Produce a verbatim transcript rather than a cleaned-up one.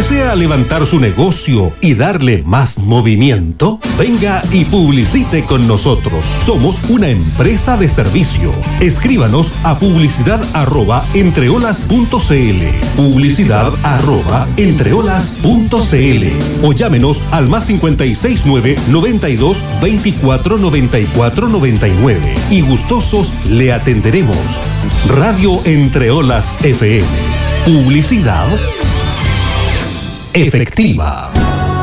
¿Desea levantar su negocio y darle más movimiento? Venga y publicite con nosotros. Somos una empresa de servicio. Escríbanos a publicidad arroba entreolas punto cl, publicidad arroba entreolas punto cl, o llámenos al más cincuenta y seis nueve, noventa y dos, veinticuatro, noventa y cuatro, noventa y nueve y gustosos le atenderemos. Radio Entreolas F M. Publicidad efectiva.